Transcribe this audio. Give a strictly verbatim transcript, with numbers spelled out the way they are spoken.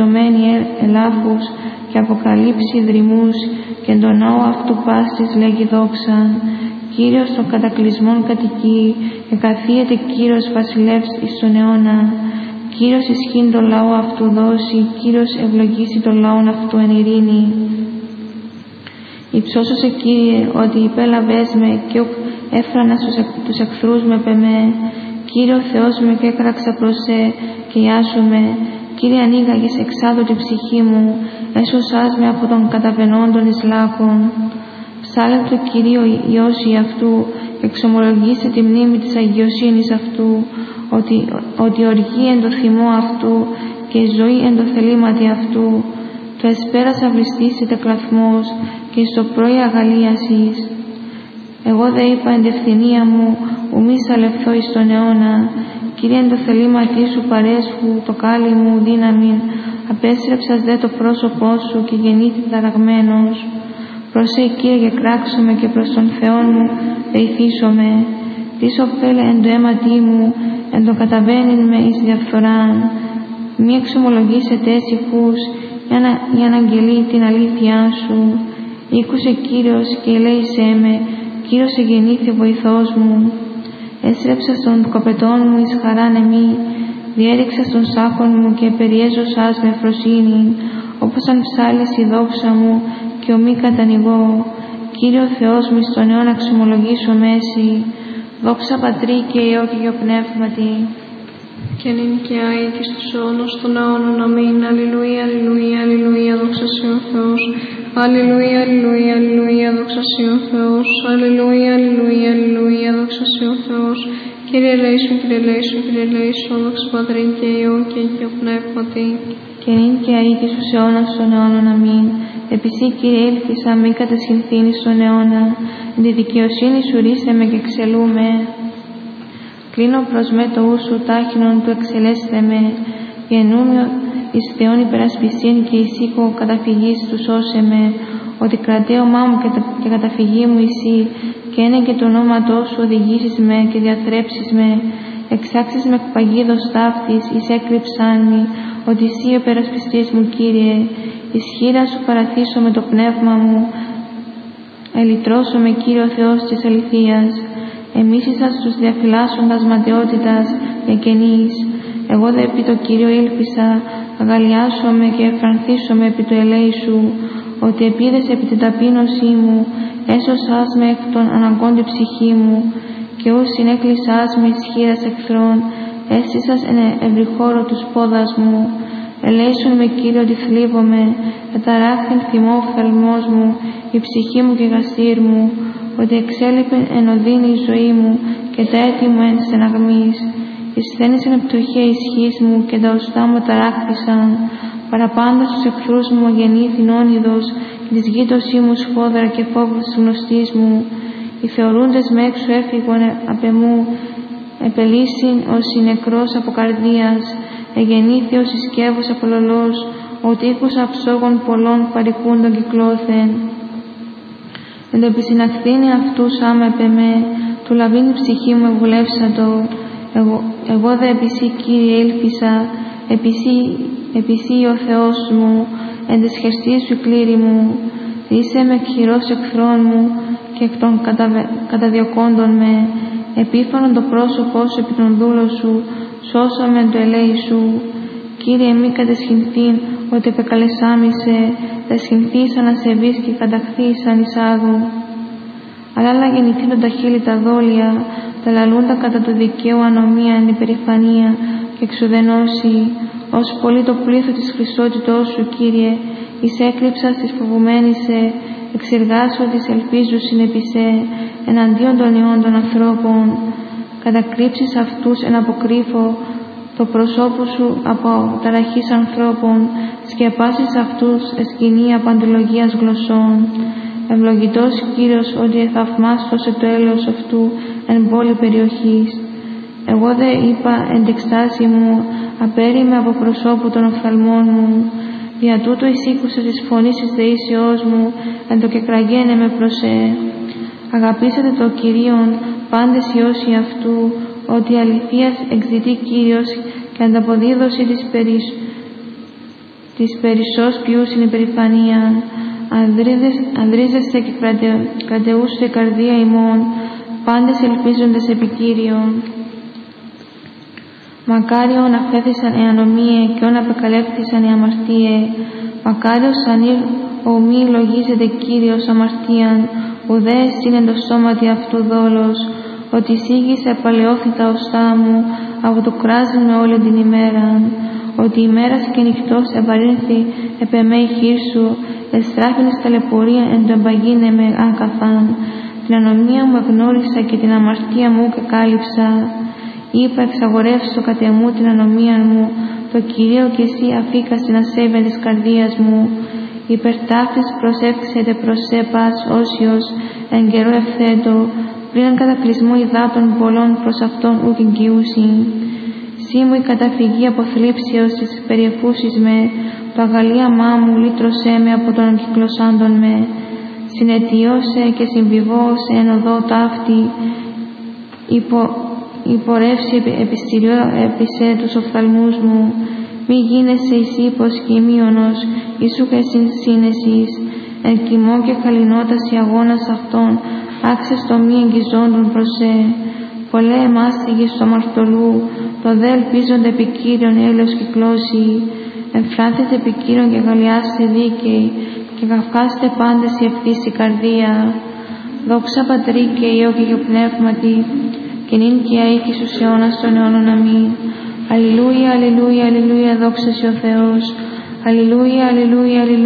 ελάφους και αποκαλύψει δρυμούς και τον ναό αυτού πάστης λέγει δόξαν. Κύριος των κατακλυσμών κατοικεί και καθίεται Κύριος βασιλεύς εις τον αιώνα. Κύριος ισχύν το λαό αυτού δώσει, Κύριος ευλογήσει το λαόν αυτού εν ειρήνη. Υψώσωσε Κύριε ότι υπέλαβες με και ουκ έφρανα τους εχθρούς με πεμέ. Κύριε ο Θεός με και έκραξα προς σε και ιάσομαι. Κύριε ανοίγαγες εξάδου την ψυχή μου, έσωσάς με από τον καταβαινόντων εις λάκων. Ψάλε το Κυρίο Υιώσει αυτού και εξομολογήσε τη μνήμη της αγιοσύνης αυτού, ότι, ότι οργή εν το θυμό αυτού και η ζωή εν το θελήματι αυτού. Το εσπέρας αυλιστήσετε κλαθμός και στο πρωί αγαλίασης. Εγώ δε είπα εν τευθυνία μου, ουμή σαλευθώ εις τον αιώνα. Κύριε εν το θελήματί σου παρέσχου το κάλλι μου δύναμιν, απέστρεψας δε το πρόσωπό σου και γεννήθη ταραγμένος. Προσέ Κύριε και κράξομαι και προς τον Θεόν μου δεηθήσομαι. Τις ωφέλε εν το αίματί μου, εν το καταβαίνειν με εις διαφθοράν. Μη εξομολογήσετε έσυχους, για να, για να αγγελεί την αλήθειά σου. Ήκουσε Κύριος και ελέησέ με, Κύριος εγεννήθη βοηθός μου. Έστρεψα στον κοπετών μου εις χαράν εμή, διέριξα στον σάκον μου και περιέζωσάς με φροσύνη, όπως αν ψάλεις η δόξα μου και ομή κατανοιγώ. Κύριο Θεός μου εις τον αιώνα ξομολογήσω μέση, δόξα Πατρί και Υιό και Υιό Πνεύματι. Και νυν και άη και στους αιώνας των αιώνων αμήν. Αλληλούια, αλληλούια, αλληλούια, δόξα σοι ο Θεός. Αλληλούια, αλληλούια, αλληλούια, δόξα σοι ο Θεός. Αλληλούια, αλληλούια, αλληλούια, δόξα σοι ο Θεός. Κύριε ελέησον, Κύριε ελέησον, Κύριε ελέησον, δόξα Πατρί και Υιό και Υιό Πνεύματι. Και νυν και αεί και στους αιώνας των αιώνων αμήν. Επισύ Κύριε ήλθισα μη κατασχυνθήν εις τον αιώνα. Εν τη δικαιοσύνη σου ρίσε με και εξελούμε. Κλείνω προς με το ούσου τάχινον του εξελέσθε με. Γενούμιο εις Θεόν υπερασπισήν και εις οίκο καταφυγής του σώσε με. Ότι κρατέωμά μου και, και καταφυγή μου εσύ, και είναι και το ονόματό σου οδηγήσεις με και διαθρέψεις με. Εξάξεις με παγίδος ταύτης, εις έκρυψάν μη, ότι εσύ ο υπερασπιστής μου Κύριε. Εις χείρα σου παραθήσω με το πνεύμα μου, ελυτρώσω με Κύριο Θεός της αληθείας. Εμίσησας τους διαφυλάσσοντας ματαιότητας και κενής. Εγώ δε επί το Κύριο ήλπισα, αγαλιάσομαι και εφρανθήσομαι επί το ελέη σου, ότι επίδες επί την ταπείνωσή μου, έσωσάς με εκ των αναγκών την ψυχή μου, και ούς συνέκλεισάς με εις χείρας εχθρών, έστησας εν ευρυχώρο τους πόδας μου. Ελέησον με Κύριο ότι θλίβομαι, εταράχθην θυμό φθαλμός μου, η ψυχή μου και γαστήρ μου, ότι εξέλιπεν εν οδύνη η ζωή μου και τα έτη μου εν στεναγμής. Ισθένησεν πτωχέ ισχύς μου και τα οστά μου ταράχθησαν. Παραπάντα στους εχθρούς μου αγεννήθην όνειδος και της γείτοσή μου σφόδρα και φόβος της γνωστής μου. Οι θεωρούντες με έξω έφυγον απ' εμού, επελύσιν ως η νεκρός από καρδίας, εγεννήθη ως ισκεύος απολολός, ο τείχους αψόγων πολλών παρικούντων κυκλώθεν. Εν το επισυναχθήνει αυτούς άμα επεμέ, του λαβήν η ψυχή μου εγβουλεύσατο. Εγώ, εγώ δε επισύ Κύριε ήλπισα, επισύ, επισύ ο Θεός μου, εν τες χεστής σου κλήρη μου. Είσαι με χειρός εχθρών μου και εκ των καταβε, καταδιωκόντων με. Επίφανον το πρόσωπό σου επί τον δούλο σου, σώσαμε το ελέη σου. Κύριε μη κατεσχυνθήν, ότι επεκαλεσάμισε, τα σχυνθήσαν ασεβείς και καταχθήσαν εις άδου. Αλλά να γεννηθούν τα χείλη τα δόλια, τα λαλούντα κατά του δικαίου ανομία εν υπερηφανία και εξουδενώσει, ως πολύ το πλήθο της χρυσότητός σου, Κύριε, εις έκλειψας της φοβουμένησε, εξεργάσω της ελπίζου συνεπισέ, εναντίον των ιών των ανθρώπων. Κατακρύψεις αυτούς εν αποκρύφω, το προσώπου σου από ταραχής ανθρώπων, σκεπάσεις αυτούς εσκηνία παντολογίας γλωσσών. Ευλογητός Κύριος ότι εθαυμάστωσε το έλεος αυτού εν πόλη περιοχής. Εγώ δε είπα εν τεξτάση μου, απέριμαι από προσώπου των οφθαλμών μου. Δια τούτο εισήκουσα της φωνής της δεήσεώς μου, εν το κεκραγένε με προσέ. Αγαπήσατε το Κυρίον πάντες οι όσοι αυτού, ότι αληθείας εξητεί Κύριος και ανταποδίδωση της, περισ... της περισσός ποιούσιν υπερηφανίαν, ανδρίζεσθε και κρατεούσθε η καρδία ημών, πάντες ελπίζοντες επί Κύριον. Μακάριον αφέθησαν οι ανομίε και όν απεκαλέφθησαν οι αμαρτίε. Μακάριος ανήρ ομή λογίζεται Κύριος αμαρτίαν, ουδέ είναι το σώματι αυτού δόλος, ότι σίγησε παλαιώθη τα οστά μου, από το κράζουν με όλη την ημέρα. Ότι ημέρας και νυχτός ευαρύνθη επ' εμέ η χείρ σου, εστράφηνες ταλαιπωρία εν το εμπαγίνε με άκαθαν. Την ανομία μου εγνώρισα και την αμαρτία μου και κάλυψα. Είπα εξαγορεύσω κατ' εμού την ανομία μου, το Κυρίο κι εσύ αφήκα στην ασέβεια της καρδίας μου. Υπερτάφτης προσεύξετε προς σε πας όσιος εν καιρό ευθέτω, πριν κατακλυσμό υδάτων πολλών προς αυτόν ουκ εγκυούσιν. Σύ μου η καταφυγή από θλίψεως της περιεφούσεις με, το αγαλίαμά μου λύτρωσέ με από τον κυκλωσάντων με. Συναιτιώσε και συμβιβώσε εν οδό ταύτη, υπο, υπορεύσει επιστηριό έπισε τους οφθαλμούς μου. Μη γίνεσαι εις ύπος και ημίωνος, Ιησού και συνσύνεσης, εν κοιμό και χαλινότας η αγώνας αυτών, άξες το μη εγγυζόντων προσέ. Πολλέ εμάστιγες του αμαρτωλού, το δε ελπίζονται επί Κύριον έλεος κυκλώσει. Εμφράνθετε επί Κύριον και γαλλιάστε δίκαιοι, και καυκάστε πάντες η ευθύς η καρδία. Δόξα Πατρί και Υιό και Υιό Πνεύματι, και νυν και αεί και στους αιώνας των αιώνων. Αμήν. Αλληλούια, αλληλούια, αλληλούια, δόξα σοι ο Θεός. Αλληλούια, αλληλούια, αλληλούια.